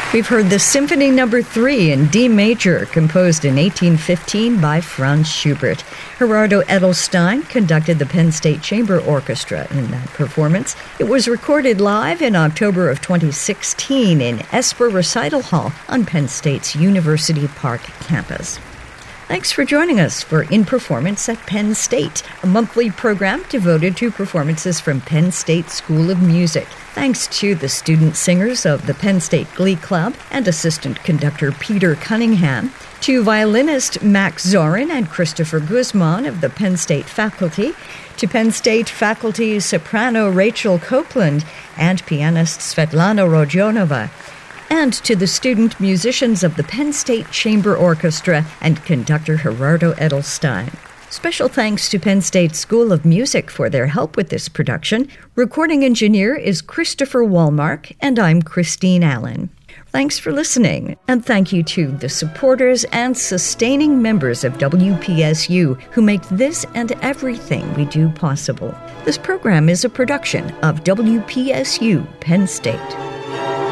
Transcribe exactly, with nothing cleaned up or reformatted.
We've heard the Symphony Number three in D major, composed in eighteen fifteen by Franz Schubert. Gerardo Edelstein conducted the Penn State Chamber Orchestra in that performance. It was recorded live in October of twenty sixteen in Esper Recital Hall on Penn State's University Park campus. Thanks for joining us for In Performance at Penn State, a monthly program devoted to performances from Penn State School of Music. Thanks to the student singers of the Penn State Glee Club and assistant conductor Peter Cunningham, to violinist Max Zorin and Christopher Guzman of the Penn State faculty, to Penn State faculty soprano Rachel Copeland and pianist Svetlana Rodionova, and to the student musicians of the Penn State Chamber Orchestra and conductor Gerardo Edelstein. Special thanks to Penn State School of Music for their help with this production. Recording engineer is Christopher Wallmark, and I'm Christine Allen. Thanks for listening, and thank you to the supporters and sustaining members of W P S U who make this and everything we do possible. This program is a production of W P S U Penn State.